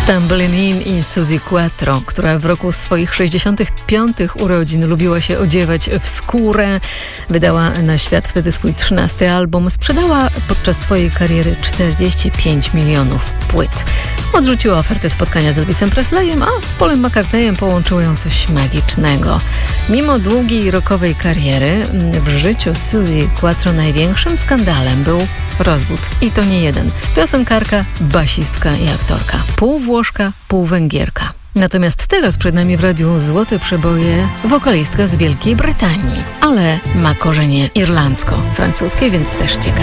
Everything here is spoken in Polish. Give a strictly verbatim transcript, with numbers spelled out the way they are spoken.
Tumbling In i Suzy Quatro, która w roku swoich sześćdziesiątych piątych urodzin lubiła się odziewać w skórę. Wydała na świat wtedy swój trzynasty album. Sprzedała podczas swojej kariery czterdzieści pięć milionów płyt. Odrzuciła ofertę spotkania z Elvisem Presleyem, a z Paulem McCartneyem połączyło ją coś magicznego. Mimo długiej rockowej kariery, w życiu Suzy Quatro największym skandalem był rozwód. I to nie jeden. Piosenkarka, basistka i aktorka. Pół Włoszka, pół Węgierka. Natomiast teraz przed nami w radiu Złote Przeboje wokalistka z Wielkiej Brytanii, ale ma korzenie irlandzko-francuskie, więc też ciekawe.